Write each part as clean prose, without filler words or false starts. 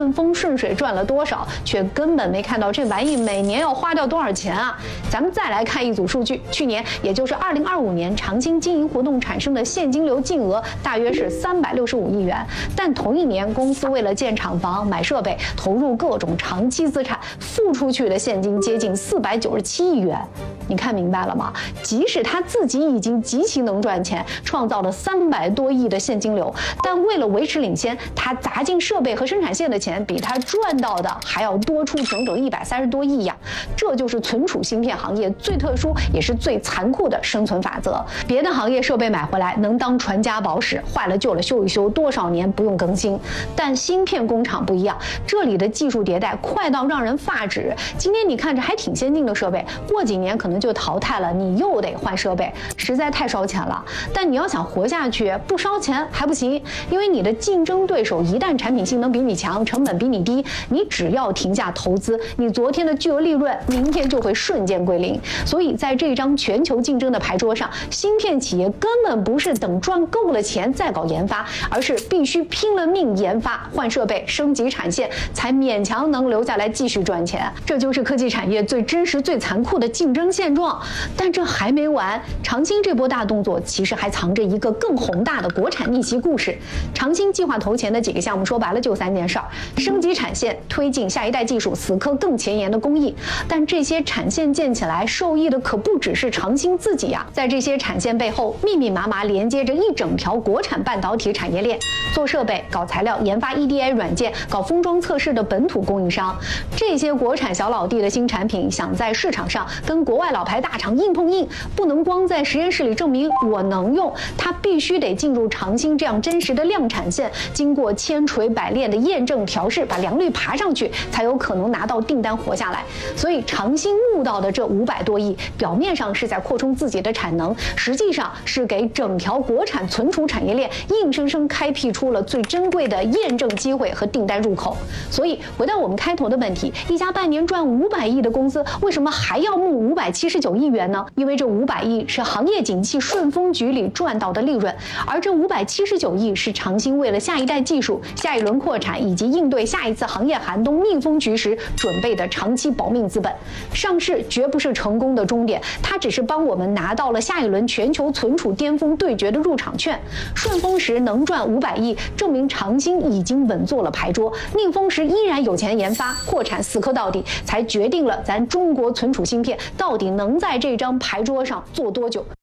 顺风顺水赚了多少，却根本没看到这玩意每年要花掉多少钱啊！咱们再来看一组数据，去年也就是2025年，长兴经营活动产生的现金流净额大约是365亿元，但同一年公司为了建厂房、买设备，投入各种长期资产，付出去的现金接近497亿元。你看明白了吗？即使他自己已经极其能赚钱，创造了300多亿的现金流，但为了维持领先，他砸进设备和生产线的钱比他赚到的还要多出整整130多亿呀！这就是存储芯片行业最特殊也是最残酷的生存法则。别的行业设备买回来能当传家宝使，坏了旧了修一修，多少年不用更新。但芯片工厂不一样，这里的技术迭代快到让人发指。今天你看着还挺先进的设备，过几年可能就淘汰了，你又得换设备，实在太烧钱了。但你要想活下去，不烧钱还不行，因为你的竞争对手一旦产品性能比你强，成本比你低，你只要停下投资，你昨天的巨额利润，明天就会瞬间归零。所以在这张全球竞争的牌桌上，芯片企业根本不是等赚够了钱再搞研发，而是必须拼了命研发、换设备、升级产线，才勉强能留下来继续赚钱。这就是科技产业最真实、最残酷的竞争现状。但这还没完，长兴这波大动作其实还藏着一个更宏大的国产逆袭故事。长兴计划投钱的几个项目，说白了就3件事儿：升级产线、推进下一代技术，死磕更前沿的工艺。但这些产线建起来，受益的可不只是长兴自己呀，在这些产线背后，密密麻麻连接着一整条国产半导体产业链，做设备、搞材料、研发 EDA 软件、搞封装测试的本土供应商。这些国产小老弟的新产品，想在市场上跟国外老牌大厂硬碰硬，不能光在实验室里证明我能用，它必须得进入长兴这样真实的量产线，经过千锤百炼的验证调试，把良率爬上去，才有可能拿到订单活下来。所以长兴募到的这500多亿，表面上是在扩充自己的产能，实际上是给整条国产存储产业链硬生生开辟出了最珍贵的验证机会和订单入口。所以回到我们开头的问题，一家半年赚500亿的公司，为什么还要募579亿元呢？因为这500亿是行业景气顺风局里赚到的利润，而这579亿是长兴为了下一代技术、下一轮扩产以及应对下一次行业寒冬逆风局时准备的长期保命资本。上市绝不是成功的终点，它只是帮我们拿到了下一轮全球存储巅峰对决的入场券。顺风时能赚500亿，证明长兴已经稳坐了牌桌；逆风时依然有钱研发、扩产，死磕到底，才决定了咱中国存储芯片到底能在这张牌桌上坐多久。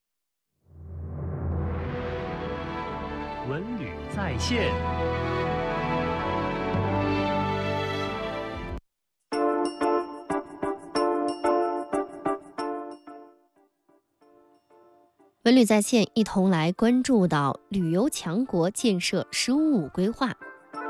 文旅在线。 文旅在线，一同来关注到旅游强国建设“十五五”规划。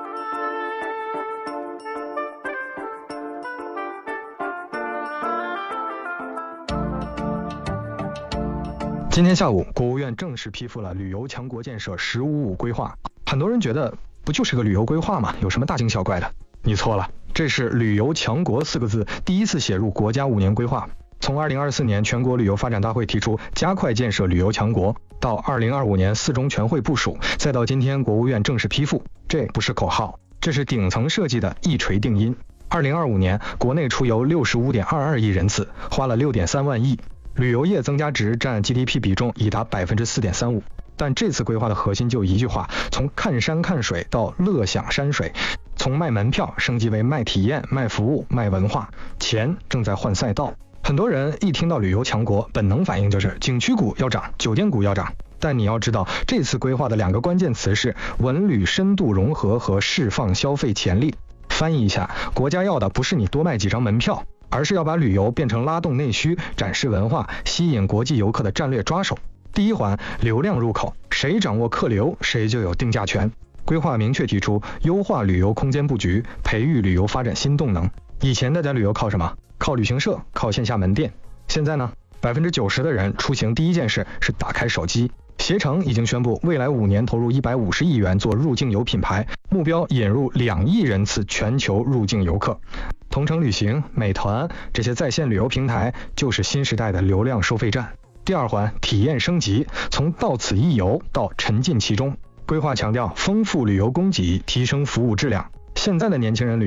今天下午，国务院正式批复了旅游强国建设“十五五”规划。很多人觉得不就是个旅游规划吗？有什么大惊小怪的？你错了，这是旅游强国4个字第一次写入国家5年规划。从2024年全国旅游发展大会提出加快建设旅游强国，到2025年4中全会部署，再到今天国务院正式批复，这不是口号，这是顶层设计的一锤定音。2025年国内出游65.22亿人次，花了6.3万亿，旅游业增加值占 GDP 比重已达 4.35%。但这次规划的核心就一句话：从看山看水到乐享山水，从卖门票升级为卖体验、卖服务、卖文化，钱正在换赛道。很多人一听到旅游强国，本能反应就是景区股要涨，酒店股要涨。但你要知道，这次规划的2个关键词是文旅深度融合和释放消费潜力。翻译一下，国家要的不是你多卖几张门票，而是要把旅游变成拉动内需、展示文化、吸引国际游客的战略抓手。第一环，流量入口，谁掌握客流，谁就有定价权。规划明确提出优化旅游空间布局，培育旅游发展新动能。以前大家旅游靠什么？靠旅行社，靠线下门店。现在呢，90%的人出行第一件事是打开手机。携程已经宣布，未来5年投入150亿元做入境游品牌，目标引入2亿人次全球入境游客。同程旅行、美团这些在线旅游平台就是新时代的流量收费站。第二环，体验升级，从到此一游到沉浸其中。规划强调丰富旅游供给，提升服务质量。 现在的年轻人旅